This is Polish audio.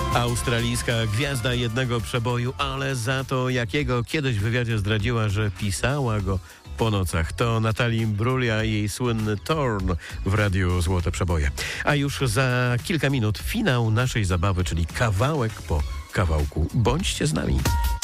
Australijska gwiazda jednego przeboju, ale za to jakiego kiedyś w wywiadzie zdradziła, że pisała go po nocach. To Natalie Imbruglia i jej słynny Torn w radiu Złote Przeboje. A już za kilka minut finał naszej zabawy, czyli kawałek po kawałku. Bądźcie z nami.